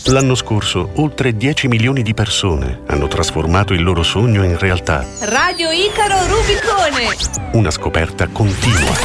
L'anno scorso, oltre 10 milioni di persone hanno trasformato il loro sogno in realtà. Radio Icaro Rubicone. Una scoperta continua.